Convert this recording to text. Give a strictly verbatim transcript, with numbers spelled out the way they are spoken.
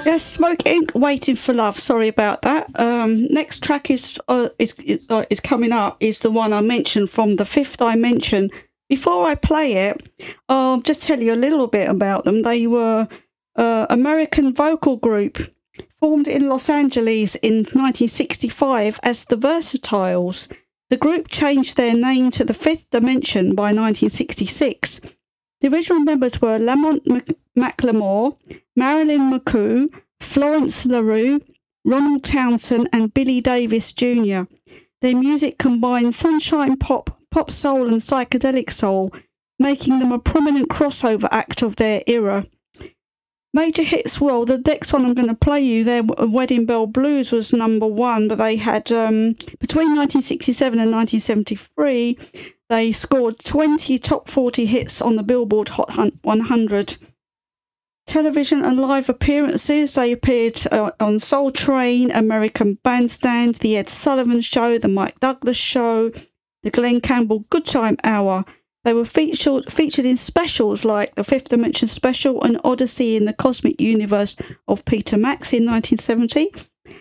Yes, Smoke Ink, Waiting for Love. Sorry about that. Um, next track is uh, is uh, is coming up. Is the one I mentioned from the Fifth Dimension. Before I play it, I'll just tell you a little bit about them. They were an American vocal group formed in Los Angeles in nineteen sixty-five as the Versatiles. The group changed their name to the Fifth Dimension by nineteen sixty-six. The original members were Lamont Mc- McLemore, Marilyn McCoo, Florence LaRue, Ronald Townsend and Billy Davis Junior Their music combined sunshine pop, pop soul and psychedelic soul, making them a prominent crossover act of their era. Major hits, well, the next one I'm going to play you, their Wedding Bell Blues was number one, but they had, um, between nineteen sixty-seven and nineteen seventy-three, they scored twenty top forty hits on the Billboard Hot one hundred. Television and live appearances, they appeared uh, on Soul Train, American Bandstand, The Ed Sullivan Show, The Mike Douglas Show, The Glenn Campbell Good Time Hour. They were featured featured in specials like the Fifth Dimension Special and Odyssey in the Cosmic Universe of Peter Max in nineteen seventy.